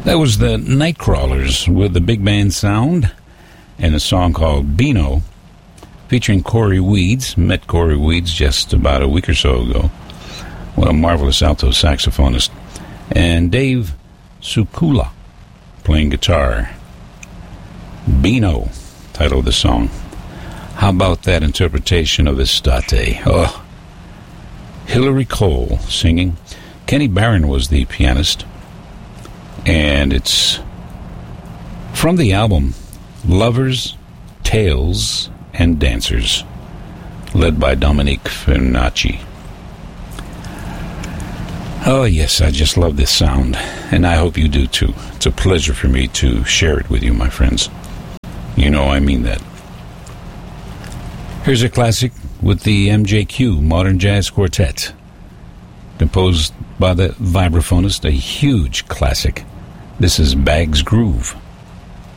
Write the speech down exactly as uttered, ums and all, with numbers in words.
That was the Nightcrawlers with the big band sound and a song called Beano, featuring Corey Weeds. Met Corey Weeds just about a week or so ago. What a marvelous alto saxophonist. And Dave Sukula playing guitar. Beano, title of the song. How about that interpretation of Estate? Oh, Hillary Cole singing. Kenny Barron was the pianist. And it's from the album Lovers, Tales, and Dancers, led by Dominique Fernacci. Oh, yes, I just love this sound, and I hope you do too. It's a pleasure for me to share it with you, my friends. You know I mean that. Here's a classic with the M J Q Modern Jazz Quartet, composed by the vibraphonist, a huge classic. This is Bag's Groove.